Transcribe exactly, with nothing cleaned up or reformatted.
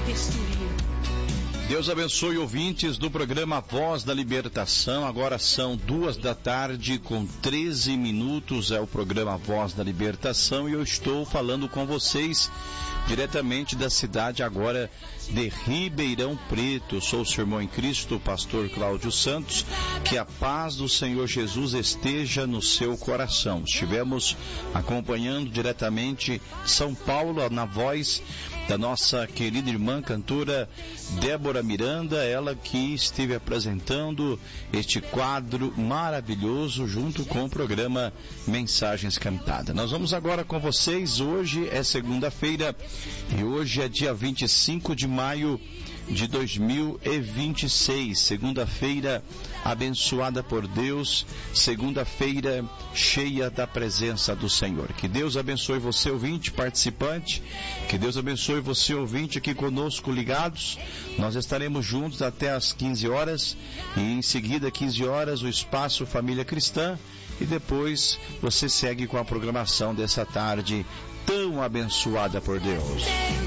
destruir. Deus abençoe ouvintes do programa Voz da Libertação. Agora são duas da tarde com treze minutos, é o programa Voz da Libertação, e eu estou falando com vocês diretamente da cidade agora de Ribeirão Preto. Eu sou o seu irmão em Cristo, o pastor Cláudio Santos. Que a paz do Senhor Jesus esteja no seu coração. Estivemos acompanhando diretamente São Paulo na voz da nossa querida irmã cantora Débora Miranda, ela que esteve apresentando este quadro maravilhoso junto com o programa Mensagens Cantadas. Nós vamos agora com vocês. Hoje é segunda-feira e hoje é dia vinte e cinco de maio de dois mil e vinte e seis, segunda-feira abençoada por Deus, segunda-feira cheia da presença do Senhor. Que Deus abençoe você, ouvinte, participante, que Deus abençoe você, ouvinte, aqui conosco ligados. Nós estaremos juntos até às quinze horas e em seguida, quinze horas, o Espaço Família Cristã, e depois você segue com a programação dessa tarde tão abençoada por Deus.